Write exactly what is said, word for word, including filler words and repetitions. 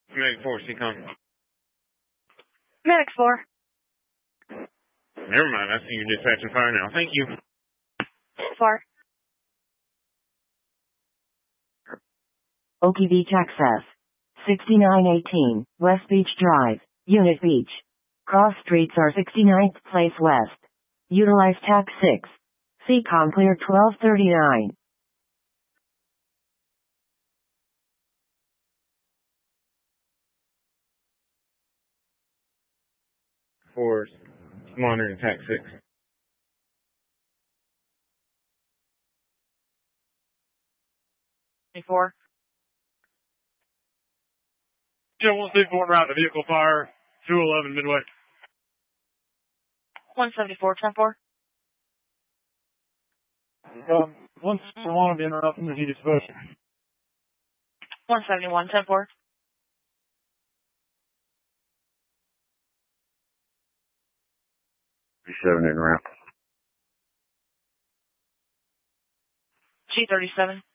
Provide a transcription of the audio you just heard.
Medic four, C com. Medic four. Never mind, I see you dispatching fire now. Thank you. four. Okie Beach Access. sixty-nine eighteen, West Beach Drive, Unit Beach. Cross streets are sixty-ninth Place West. Utilize Tac six. C com clear twelve thirty-nine. For monitoring Tac six. four. Joe one six four route to vehicle fire, two eleven Midway. one seventy-four, ten four. Um, one one of the interrupting the heat exposure. one seventy-one, ten four. seven in route. G thirty-seven.